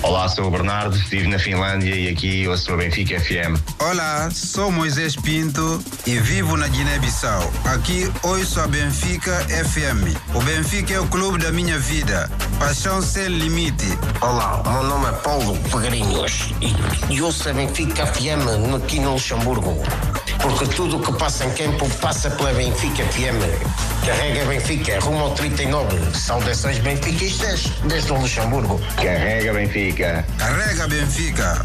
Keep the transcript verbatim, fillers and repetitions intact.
Olá, sou o Bernardo, estive na Finlândia e aqui ouço a Benfica F M. Olá, sou Moisés Pinto e vivo na Guiné-Bissau. Aqui ouço a Benfica F M. O Benfica é o clube da minha vida. Paixão sem limite. Olá, o meu nome é Paulo Pegrinhos e, e ouço a Benfica F M aqui no Luxemburgo. Porque tudo o que passa em campo passa pela Benfica F M. Carrega Benfica, rumo ao trinta e nove. Saudações benfiquistas desde o Luxemburgo. Carrega Benfica. Carrega Benfica.